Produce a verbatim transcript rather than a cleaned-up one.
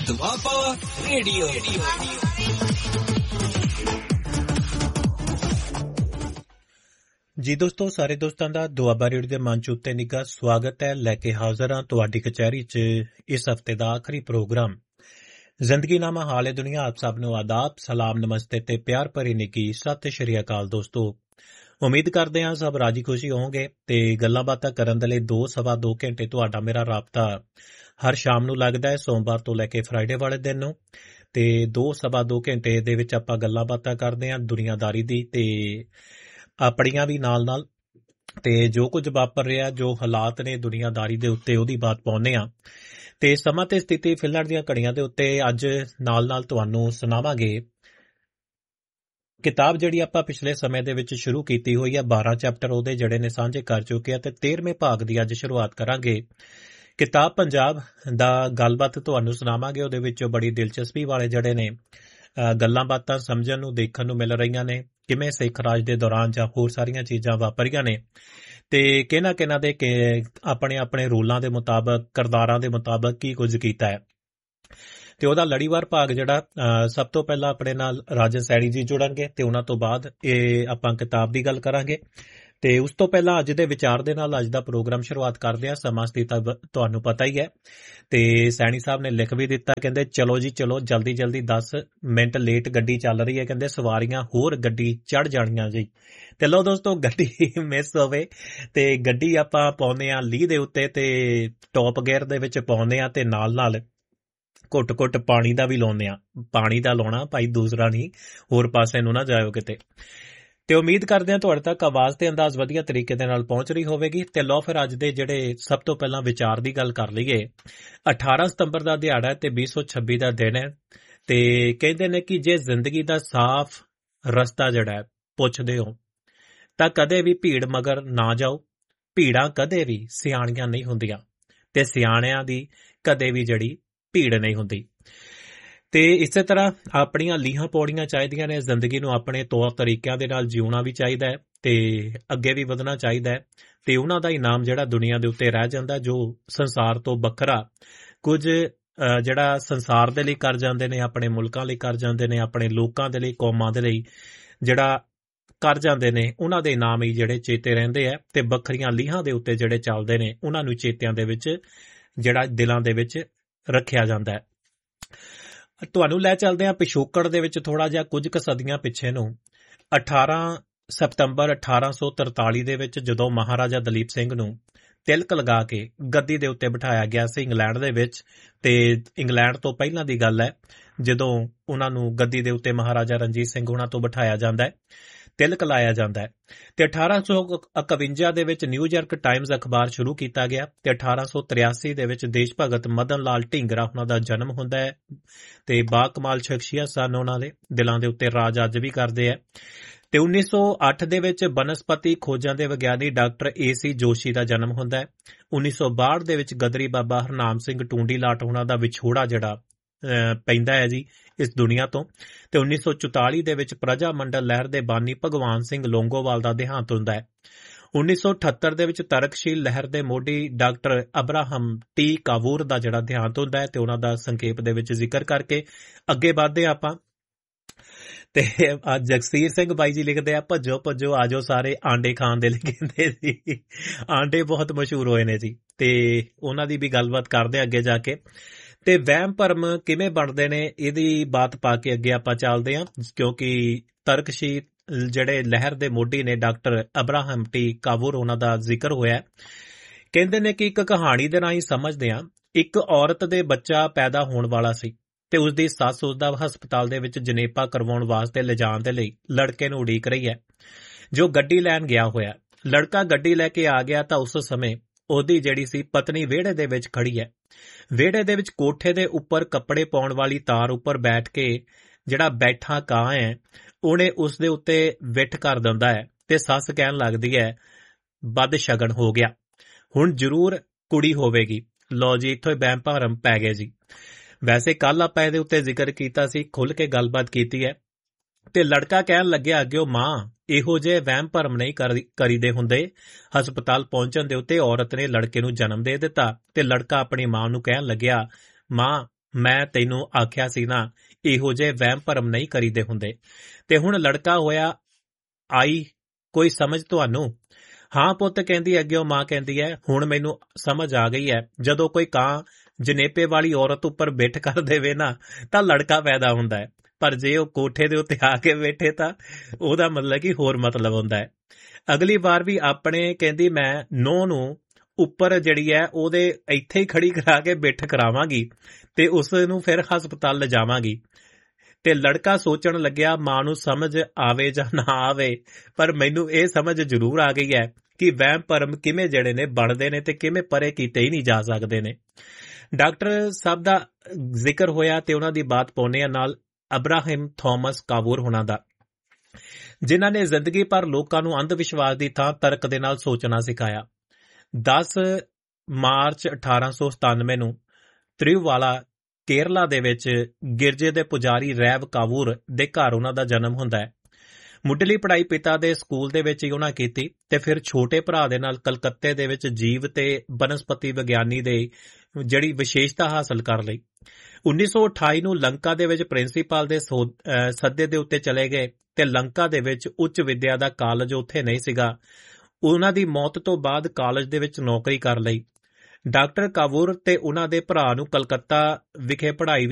Doaba radio. ਜੀ ਦੋਸਤੋ, ਸਾਰੇ ਦੋਸਤਾਂ ਦਾ ਦੁਆਬਾ ਰੇਡੀਓ ਦੇ ਮੰਚ ਉੱਤੇ ਨਿੱਘਾ ਸਵਾਗਤ ਹੈ। ਲੈ ਕੇ ਹਾਜ਼ਰ ਹਾਂ ਤੁਹਾਡੀ ਕਚਹਿਰੀ 'ਚ ਇਸ ਹਫ਼ਤੇ ਦਾ ਆਖਰੀ ਪ੍ਰੋਗਰਾਮ ਜ਼ਿੰਦਗੀਨਾਮਾ ਹਾਲੇ ਦੁਨੀਆ। ਆਪ ਸਭ ਨੂੰ ਆਦਾਬ, ਸਲਾਮ, ਨਮਸਤੇ ਤੇ ਪਿਆਰ ਭਰੀ ਨਿੱਘੀ ਸਤਿ ਸ਼੍ਰੀ ਅਕਾਲ। ਦੋਸਤੋ, ਉਮੀਦ ਕਰਦੇ ਹਾਂ ਸਭ ਰਾਜੀ ਖੁਸ਼ੀ ਹੋਵੋਗੇ ਤੇ ਗੱਲਾਂ ਬਾਤਾਂ ਕਰਨ ਦੇ ਲਈ ਦੋ ਸਵਾ ਦੋ ਘੰਟੇ ਤੁਹਾਡਾ ਮੇਰਾ ਰਾਬਤਾ ਹਰ ਸ਼ਾਮ ਨੂੰ ਲੱਗਦਾ ਹੈ, ਸੋਮਵਾਰ ਤੋਂ ਲੈ ਕੇ ਫਰਾਈਡੇ ਵਾਲੇ ਦਿਨ ਨੂੰ। ਤੇ ਦੋ ਸਵਾ ਦੋ ਘੰਟੇ ਦੇ ਵਿੱਚ ਆਪਾਂ ਗੱਲਾਂ ਬਾਤਾਂ ਕਰਦੇ ਹਾਂ ਦੁਨੀਆਦਾਰੀ ਦੀ ਤੇ ਆਪਣੀਆਂ ਵੀ ਨਾਲ ਨਾਲ, ਤੇ ਜੋ ਕੁਝ ਵਾਪਰ ਰਿਹਾ, ਜੋ ਹਾਲਾਤ ਨੇ ਦੁਨੀਆਦਾਰੀ ਦੇ ਉੱਤੇ, ਉਹਦੀ ਬਾਤ ਪਾਉਂਦੇ ਹਾਂ। ਤੇ ਸਮਾਂ ਤੇ ਸਥਿਤੀ ਫਿਲਹਾਲ ਦੀਆਂ ਘੜੀਆਂ ਦੇ ਉੱਤੇ ਅੱਜ ਨਾਲ ਨਾਲ ਤੁਹਾਨੂੰ ਸੁਣਾਵਾਂਗੇ ਕਿਤਾਬ ਜਿਹੜੀ ਆਪਾਂ ਪਿਛਲੇ ਸਮੇਂ ਦੇ ਵਿੱਚ ਸ਼ੁਰੂ ਕੀਤੀ ਹੋਈ ਹੈ। ਬਾਰਾਂ ਚੈਪਟਰ ਉਹਦੇ ਜਿਹੜੇ ਨੇ ਸਾਂਝੇ ਕਰ ਚੁੱਕੇ ਆ ਤੇ ਤੇਰਵੇਂ ਭਾਗ ਦੀ ਅੱਜ ਸ਼ੁਰੂਆਤ ਕਰਾਂਗੇ। ਕਿਤਾਬ ਪੰਜਾਬ ਦਾ ਗੱਲਬਾਤ ਤੁਹਾਨੂੰ ਸੁਣਾਵਾਂਗੇ। ਉਹਦੇ ਵਿੱਚੋਂ ਬੜੀ ਦਿਲਚਸਪੀ ਵਾਲੇ ਜਿਹੜੇ ਨੇ ਗੱਲਾਂ ਬਾਤਾਂ ਸਮਝਣ ਨੂੰ, ਦੇਖਣ ਨੂੰ ਮਿਲ ਰਹੀਆਂ ਨੇ, ਕਿਵੇਂ ਸਿੱਖ ਰਾਜ ਦੇ ਦੌਰਾਨ ਜਾਂ ਹੋਰ ਸਾਰੀਆਂ ਚੀਜ਼ਾਂ ਵਾਪਰੀਆਂ ਨੇ ਤੇ ਕਿਹਨਾਂ ਕਿਹਨਾਂ ਦੇ ਆਪਣੇ ਆਪਣੇ ਰੂਲਾਂ ਦੇ ਮੁਤਾਬਕ, ਕਿਰਦਾਰਾਂ ਦੇ ਮੁਤਾਬਕ ਕੀ ਕੁਝ ਕੀਤਾ ਹੈ। ਤੇ ਉਹਦਾ ਲੜੀਵਾਰ ਭਾਗ ਜਿਹੜਾ ਸਭ ਤੋਂ ਪਹਿਲਾਂ ਆਪਣੇ ਨਾਲ ਰਾਜਨ ਸੈਣੀ ਜੀ ਜੁੜਨਗੇ ਤੇ ਉਹਨਾਂ ਤੋਂ ਬਾਅਦ ਇਹ ਆਪਾਂ ਕਿਤਾਬ ਦੀ ਗੱਲ ਕਰਾਂਗੇ। ਤੇ ਉਸ ਤੋਂ ਪਹਿਲਾਂ ਅੱਜ ਦੇ ਵਿਚਾਰ ਦੇ ਨਾਲ ਅੱਜ ਦਾ ਪ੍ਰੋਗਰਾਮ ਸ਼ੁਰੂਆਤ ਕਰਦੇ ਹਾਂ। ਸਮਾਂ ਸਥਿਤੀ ਤੁਹਾਨੂੰ ਪਤਾ ਹੀ ਹੈ ਤੇ ਸੈਣੀ ਸਾਹਿਬ ਨੇ ਲਿਖ ਵੀ ਦਿੱਤਾ, ਕਹਿੰਦੇ ਚਲੋ ਜੀ ਚਲੋ, ਜਲਦੀ ਜਲਦੀ ਦਸ ਮਿੰਟ ਲੇਟ ਗੱਡੀ ਚੱਲ ਰਹੀ ਹੈ, ਕਹਿੰਦੇ ਸਵਾਰੀਆਂ ਹੋਰ ਗੱਡੀ ਚੜ ਜਾਣੀਆਂ ਜੀ। ਤੇ ਲਓ ਦੋਸਤੋ, ਗੱਡੀ ਮਿਸ ਹੋਵੇ ਤੇ ਗੱਡੀ ਆਪਾਂ ਪਾਉਂਦੇ ਹਾਂ ਲੀਹ ਦੇ ਉੱਤੇ ਤੇ ਟੌਪ ਗੇਅਰ ਦੇ ਵਿੱਚ ਪਾਉਂਦੇ ਹਾਂ ਤੇ ਨਾਲ ਨਾਲ ਘੁੱਟ ਘੁੱਟ ਪਾਣੀ ਦਾ ਵੀ ਲਾਉਂਦੇ ਹਾਂ। ਪਾਣੀ ਦਾ ਲਾਉਣਾ ਭਾਈ, ਦੂਸਰਾ ਨਹੀਂ, ਹੋਰ ਪਾਸੇ ਨੂੰ ਨਾ ਜਾਇਓ ਕਿਤੇ। ਤੇ ਉਮੀਦ ਕਰਦੇ ਹਾਂ ਤੁਹਾਡੇ ਤੱਕ ਆਵਾਜ਼ ਤੇ ਅੰਦਾਜ਼ ਵਧੀਆ ਤਰੀਕੇ ਦੇ ਨਾਲ ਪਹੁੰਚ ਰਹੀ ਹੋਵੇਗੀ। ਤੇ ਲਓ ਫਿਰ ਅੱਜ ਦੇ ਜਿਹੜੇ ਸਭ ਤੋਂ ਪਹਿਲਾਂ ਵਿਚਾਰ ਦੀ ਗੱਲ ਕਰ ਲਈਏ। ਅਠਾਰਾਂ ਸਤੰਬਰ ਦਾ ਦਿਹਾੜਾ ਹੈ ਤੇ ਵੀਹ ਸੌ ਛੱਬੀ ਦਾ ਦਿਨ ਹੈ ਤੇ ਕਹਿੰਦੇ ਨੇ ਕਿ ਜੇ ਜ਼ਿੰਦਗੀ ਦਾ ਸਾਫ਼ ਰਸਤਾ ਜਿਹੜਾ ਹੈ ਪੁੱਛਦੇ ਹੋ ਤਾਂ ਕਦੇ ਵੀ ਭੀੜ ਮਗਰ ਨਾ ਜਾਓ। ਭੀੜਾਂ ਕਦੇ ਵੀ ਸਿਆਣੀਆਂ ਨਹੀਂ ਹੁੰਦੀਆਂ ਤੇ ਸਿਆਣਿਆਂ ਦੀ ਕਦੇ ਵੀ ਜਿਹੜੀ ਭੀੜ ਨਹੀਂ ਹੁੰਦੀ। ਤੇ ਇਸੇ ਤਰ੍ਹਾਂ ਆਪਣੀਆਂ ਲੀਹਾਂ ਪੌੜੀਆਂ ਚਾਹੀਦੀਆਂ ਨੇ। ਜ਼ਿੰਦਗੀ ਨੂੰ ਆਪਣੇ ਤੌਰ ਤਰੀਕਿਆਂ ਦੇ ਨਾਲ ਜਿਉਣਾ ਵੀ ਚਾਹੀਦਾ ਹੈ ਤੇ ਅੱਗੇ ਵੀ ਵਧਣਾ ਚਾਹੀਦਾ ਹੈ। ਤੇ ਉਹਨਾਂ ਦਾ ਇਨਾਮ ਜਿਹੜਾ ਦੁਨੀਆ ਦੇ ਉੱਤੇ ਰਹਿ ਜਾਂਦਾ, ਜੋ ਸੰਸਾਰ ਤੋਂ ਵੱਖਰਾ ਕੁਝ ਜਿਹੜਾ ਸੰਸਾਰ ਦੇ ਲਈ ਕਰ ਜਾਂਦੇ ਨੇ, ਆਪਣੇ ਮੁਲਕਾਂ ਲਈ ਕਰ ਜਾਂਦੇ ਨੇ, ਆਪਣੇ ਲੋਕਾਂ ਦੇ ਲਈ, ਕੌਮਾਂ ਦੇ ਲਈ ਜਿਹੜਾ ਕਰ ਜਾਂਦੇ ਨੇ, ਉਹਨਾਂ ਦੇ ਇਨਾਮ ਹੀ ਜਿਹੜੇ ਚੇਤੇ ਰਹਿੰਦੇ ਆ। ਤੇ ਵੱਖਰੀਆਂ ਲੀਹਾਂ ਦੇ ਉੱਤੇ ਜਿਹੜੇ ਚੱਲਦੇ ਨੇ, ਉਹਨਾਂ ਨੂੰ ਚੇਤਿਆਂ ਦੇ ਵਿੱਚ ਜਿਹੜਾ ਦਿਲਾਂ ਦੇ ਵਿੱਚ ਰੱਖਿਆ ਜਾਂਦਾ ਹੈ। ਤੁਹਾਨੂੰ ਲੈ ਚੱਲਦੇ ਹਾਂ ਪਿਛੋਕੜ ਦੇ ਵਿੱਚ ਥੋੜਾ ਜਿਹਾ, ਕੁਝ ਕੁ ਸਦੀਆਂ ਪਿੱਛੇ ਨੂੰ। ਅਠਾਰਾਂ ਸਤੰਬਰ ਅਠਾਰਾਂ ਸੌ ਤਰਤਾਲੀ ਦੇ ਵਿੱਚ ਜਦੋਂ ਮਹਾਰਾਜਾ ਦਲੀਪ ਸਿੰਘ ਨੂੰ ਤਿਲਕ ਲਗਾ ਕੇ ਗੱਦੀ ਦੇ ਉੱਤੇ ਬਿਠਾਇਆ ਗਿਆ ਸੀ ਇੰਗਲੈਂਡ ਦੇ ਵਿੱਚ। ਤੇ ਇੰਗਲੈਂਡ ਤੋਂ ਪਹਿਲਾਂ ਦੀ ਗੱਲ ਹੈ ਜਦੋਂ ਉਹਨਾਂ ਨੂੰ ਗੱਦੀ ਦੇ ਉੱਤੇ ਮਹਾਰਾਜਾ ਰਣਜੀਤ ਸਿੰਘ ਉਹਨਾਂ ਤੋਂ ਬਿਠਾਇਆ ਜਾਂਦਾ ਹੈ, ਤਿਲਕ ਲਾਇਆ ਜਾਂਦਾ ਹੈ। ਤੇ ਅਠਾਰਾਂ ਸੌ ਇਕਵੰਜਾ ਦੇ ਵਿੱਚ ਨਿਊਯਾਰਕ ਟਾਈਮਜ਼ ਅਖਬਾਰ ਸ਼ੁਰੂ ਕੀਤਾ ਗਿਆ ਤੇ ਅਠਾਰਾਂ ਸੌ ਤਰਿਆਸੀ ਦੇ ਵਿੱਚ ਦੇਸ਼ ਭਗਤ ਮਦਨ ਲਾਲ ਢੀਂਗਰਾ ਉਹਨਾਂ ਦਾ ਜਨਮ ਹੁੰਦਾ ਹੈ ਤੇ ਬਾਕਮਾਲ ਸ਼ਖਸੀਅਤ ਸਨ, ਉਹਨਾਂ ਦੇ ਦਿਲਾਂ ਦੇ ਉੱਤੇ ਰਾਜ ਅੱਜ ਵੀ ਕਰਦੇ ਹੈ। ਤੇ ਉੱਨੀ ਸੌ ਅੱਠ ਦੇ ਵਿੱਚ ਬਨਸਪਤੀ ਖੋਜਾਂ ਦੇ ਵਿਗਿਆਨੀ ਡਾਕਟਰ ਏ ਸੀ ਜੋਸ਼ੀ ਦਾ ਜਨਮ ਹੁੰਦਾ ਹੈ। ਉੱਨੀ ਸੌ ਬਾਹਠ ਦੇ ਵਿੱਚ ਗਦਰੀ ਬਾਬਾ ਹਰਨਾਮ ਸਿੰਘ ਟੂੰਡੀ ਲਾਟ ਉਹਨਾਂ ਦਾ ਵਿਛੋੜਾ ਜਿਹੜਾ ਪੈਂਦਾ ਹੈ ਜੀ ਇਸ ਦੁਨੀਆ ਤੋਂ। ਤੇ ਉੱਨੀ ਸੌ ਚੁਤਾਲੀ ਦੇ ਵਿੱਚ ਪ੍ਰਜਾ ਮੰਡਲ ਲਹਿਰ ਦੇ ਬਾਨੀ ਭਗਵਾਨ ਸਿੰਘ ਲੋਂਗੋਵਾਲ ਦਾ ਦੇਹਾਂਤ ਹੁੰਦਾ ਹੈ। ਉੱਨੀ ਸੌ ਅਠੱਤਰ ਦੇ ਵਿੱਚ ਤਰਕਸ਼ੀਲ ਲਹਿਰ ਦੇ ਮੋਢੀ ਡਾਕਟਰ ਅਬਰਾਹਮ ਟੀ ਕਾਵੂਰ ਦਾ ਜਿਹੜਾ ਦੇਹਾਂਤ ਹੁੰਦਾ ਹੈ ਤੇ ਉਹਨਾਂ ਦਾ ਸੰਖੇਪ ਦੇ ਵਿੱਚ ਜ਼ਿਕਰ ਕਰਕੇ ਅੱਗੇ ਵਧਦੇ ਆਪਾਂ। ਤੇ ਜਗਸੀਰ ਸਿੰਘ ਬਾਈ ਜੀ ਲਿਖਦੇ ਆ, ਭੱਜੋ ਭੱਜੋ ਆਜੋ ਸਾਰੇ ਆਂਡੇ ਖਾਣ ਦੇ ਲਈ ਕਹਿੰਦੇ ਸੀ। ਆਂਡੇ ਬਹੁਤ ਮਸ਼ਹੂਰ ਹੋਏ ਨੇ ਜੀ ਤੇ ਉਹਨਾਂ ਦੀ ਵੀ ਗੱਲਬਾਤ ਕਰਦੇ ਅੱਗੇ ਜਾ ਕੇ। ਤੇ ਵਹਿਮ ਭਰਮ ਕਿਵੇਂ ਬਣਦੇ ਨੇ ਇਹਦੀ ਬਾਤ ਪਾ ਕੇ ਅੱਗੇ ਆਪਾਂ ਚੱਲਦੇ ਹਾਂ, ਕਿਉਂਕਿ ਤਰਕਸ਼ੀਲ ਜਿਹੜੇ ਲਹਿਰ ਦੇ ਮੋਢੀ ਨੇ ਡਾਕਟਰ ਅਬਰਾਹਮ ਟੀ ਕਾਵੂਰ, ਉਹਨਾਂ ਦਾ ਜ਼ਿਕਰ ਹੋਇਆ। ਕਹਿੰਦੇ ਨੇ ਕਿ ਇੱਕ ਕਹਾਣੀ ਦੇ ਰਾਹੀਂ ਸਮਝਦੇ ਹਾਂ, ਇੱਕ ਔਰਤ ਦੇ ਬੱਚਾ ਪੈਦਾ ਹੋਣ ਵਾਲਾ ਸੀ ਤੇ ਉਸਦੀ ਸੱਸ ਉਸਦਾ ਹਸਪਤਾਲ ਦੇ ਵਿੱਚ ਜਨੇਪਾ ਕਰਵਾਉਣ ਵਾਸਤੇ ਲਿਜਾਣ ਦੇ ਲਈ ਲੜਕੇ ਨੂੰ ਉਡੀਕ ਰਹੀ ਹੈ ਜੋ ਗੱਡੀ ਲੈਣ ਗਿਆ ਹੋਇਆ। ਲੜਕਾ ਗੱਡੀ ਲੈ ਕੇ ਆ ਗਿਆ ਤਾਂ ਉਸ ਸਮੇਂ ਉਹਦੀ ਜਿਹੜੀ ਸੀ ਪਤਨੀ ਵਿਹੜੇ ਦੇ ਵਿੱਚ ਖੜੀ ਹੈ। ਵਿਹੜੇ ਦੇ ਵਿੱਚ ਕੋਠੇ ਦੇ ਉੱਪਰ ਕੱਪੜੇ ਪਾਉਣ ਵਾਲੀ ਤਾਰ ਉੱਪਰ ਬੈਠ ਕੇ ਜਿਹੜਾ ਬੈਠਾ ਕਾਂ ਹੈ ਉਹਨੇ ਉਸ ਦੇ ਉੱਤੇ ਵਿੱਠ ਕਰ ਦਿੰਦਾ ਹੈ ਤੇ ਸੱਸ ਕਹਿਣ ਲੱਗਦੀ ਹੈ, ਬਦ ਸ਼ਗਨ ਹੋ ਗਿਆ, ਹੁਣ ਜ਼ਰੂਰ ਕੁੜੀ ਹੋਵੇਗੀ। ਲਓ ਜੀ, ਇੱਥੋਂ ਹੀ ਵਹਿਮ ਭਰਮ ਪੈ ਗਏ ਜੀ। ਵੈਸੇ ਕੱਲ ਆਪਾਂ ਇਹਦੇ ਉੱਤੇ ਜ਼ਿਕਰ ਕੀਤਾ ਸੀ, ਖੁੱਲ ਕੇ ਗੱਲਬਾਤ ਕੀਤੀ ਹੈ। ਤੇ ਲੜਕਾ ਕਹਿਣ ਲੱਗਿਆ ਅੱਗੇ, ਮਾਂ ਇਹੋ ਜਿਹੇ ਵਹਿਮ ਭਰਮ ਨਹੀਂ ਕਰੀਦੇ ਹੁੰਦੇ। ਹਸਪਤਾਲ ਪਹੁੰਚਣ ਦੇ ਉੱਤੇ ਔਰਤ ਨੇ ਲੜਕੇ ਨੂੰ ਜਨਮ ਦੇ ਦਿੱਤਾ ਤੇ ਲੜਕਾ ਆਪਣੀ ਮਾਂ ਨੂੰ ਕਹਿਣ ਲੱਗਿਆ, ਮਾਂ ਮੈਂ ਤੈਨੂੰ ਆਖਿਆ ਸੀ ਨਾ, ਇਹੋ ਜਿਹੇ ਵਹਿਮ ਭਰਮ ਨਹੀਂ ਕਰੀਦੇ ਹੁੰਦੇ। ਤੇ ਹੁਣ ਲੜਕਾ ਹੋਇਆ, ਆਈ ਕੋਈ ਸਮਝ ਤੁਹਾਨੂੰ? ਹਾਂ ਪੁੱਤ, ਕਹਿੰਦੀ ਅੱਗਿਓਂ ਮਾਂ ਕਹਿੰਦੀ ਹੈ, ਹੁਣ ਮੈਨੂੰ ਸਮਝ ਆ ਗਈ ਹੈ। ਜਦੋਂ ਕੋਈ ਕਾਂ ਜਨੇਪੇ ਵਾਲੀ ਔਰਤ ਉੱਪਰ ਬਿੱਠ ਕਰ ਦੇਵੇ ਨਾ ਤਾਂ ਲੜਕਾ ਪੈਦਾ ਹੁੰਦਾ ਹੈ, ਪਰ ਜੇ ਉਹ ਕੋਠੇ ਦੇ ਉੱਤੇ ਆ ਕੇ ਬੈਠੇ ਤਾਂ ਉਹਦਾ ਮਤਲਬ ਕਿ ਹੋਰ ਮਤਲਬ ਹੁੰਦਾ ਹੈ। ਅਗਲੀ ਵਾਰ ਵੀ ਆਪਣੇ ਕਹਿੰਦੀ ਮੈਂ ਨੂੰਹ ਨੂੰ ਉੱਪਰ ਜਿਹੜੀ ਹੈ ਉਹਦੇ ਇੱਥੇ ਹੀ ਖੜੀ ਕਰਾ ਕੇ ਬਿੱਠ ਕਰਾਵਾਂਗੀ ਤੇ ਉਸ ਨੂੰ ਫਿਰ ਹਸਪਤਾਲ ਲਿਜਾਵਾਂਗੀ। ਤੇ ਲੜਕਾ ਸੋਚਣ ਲੱਗਿਆ, ਮਾਂ ਨੂੰ ਸਮਝ ਆਵੇ ਜਾਂ ਨਾ ਆਵੇ, ਪਰ ਮੈਨੂੰ ਇਹ ਸਮਝ ਜ਼ਰੂਰ ਆ ਗਈ ਹੈ ਕਿ ਵਹਿਮ ਭਰਮ ਕਿਵੇਂ ਜਿਹੜੇ ਨੇ ਬਣਦੇ ਨੇ ਤੇ ਕਿਵੇਂ ਪਰੇ ਕੀਤੇ ਹੀ ਨਹੀਂ ਜਾ ਸਕਦੇ ਨੇ। ਡਾਕਟਰ ਸਾਹਿਬ ਦਾ ਜ਼ਿਕਰ ਹੋਇਆ ਤੇ ਉਹਨਾਂ ਦੀ ਬਾਤ ਪਾਉਂਦੇ ਆ ਨਾਲ ਅਬਰਾਹਿਮ ਥਾਮਸ ਕਾਵੂਰ ਹੋਣਾ ਦਾ, ਜਿਨ੍ਹਾਂ ਨੇ ਜ਼ਿੰਦਗੀ ਭਰ ਲੋਕਾਂ ਨੂੰ ਅੰਧ ਵਿਸ਼ਵਾਸ ਦੀ ਥਾਂ ਤਰਕ ਦੇ ਨਾਲ ਸੋਚਣਾ ਸਿਖਾਇਆ। ਦਸ ਮਾਰਚ ਅਠਾਰਾਂ ਸੌ ਸਤਾਨਵੇਂ ਨੂੰ ਤ੍ਰਿਵਾਲਾ ਕੇਰਲਾ ਦੇ ਵਿੱਚ ਗਿਰਜੇ ਦੇ ਪੁਜਾਰੀ ਰੈਵ ਕਾਵੂਰ ਦੇ ਘਰ ਉਹਨਾਂ ਦਾ ਜਨਮ ਹੁੰਦਾ ਹੈ। ਮੁੱਢਲੀ ਪੜ੍ਹਾਈ ਪਿਤਾ ਦੇ ਸਕੂਲ ਦੇ ਵਿੱਚ ਹੀ ਉਹਨਾਂ ਕੀਤੀ ਤੇ ਫਿਰ ਛੋਟੇ ਭਰਾ ਦੇ ਨਾਲ ਕਲਕੱਤੇ ਦੇ ਵਿੱਚ ਜੀਵ ਤੇ ਬਨਸਪਤੀ ਵਿਗਿਆਨੀ ਦੇ ਜਿਹੜੀ ਵਿਸ਼ੇਸ਼ਤਾ ਹਾਸਲ ਕਰ ਲਈ। ਉੱਨੀ ਸੌ ਅਠਾਈ ਨੂੰ ਲੰਕਾ ਦੇ ਵਿੱਚ ਪ੍ਰਿੰਸੀਪਲ ਦੇ ਸੱਦੇ ਦੇ ਉੱਤੇ ਚਲੇ ਗਏ ਤੇ ਲੰਕਾ ਦੇ ਵਿੱਚ ਉੱਚ ਵਿਦਿਆ ਦਾ ਕਾਲਜ ਉੱਥੇ ਨਹੀਂ ਸੀਗਾ। ਉਹਨਾਂ ਦੀ ਮੌਤ ਤੋਂ ਬਾਅਦ ਕਾਲਜ ਦੇ ਵਿੱਚ ਨੌਕਰੀ ਕਰ ਲਈ। ਡਾਕਟਰ ਕਾਵੂਰ ਤੇ ਉਹਨਾਂ ਦੇ ਭਰਾ ਨੂੰ ਕਲਕੱਤਾ ਵਿਖੇ ਪੜ੍ਹਾਈ